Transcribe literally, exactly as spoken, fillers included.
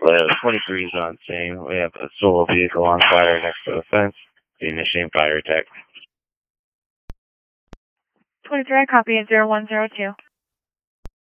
Well, twenty-three is on scene. We have a solo vehicle on fire next to the fence. The initiating fire attack. twenty-three, I copy at zero one zero two.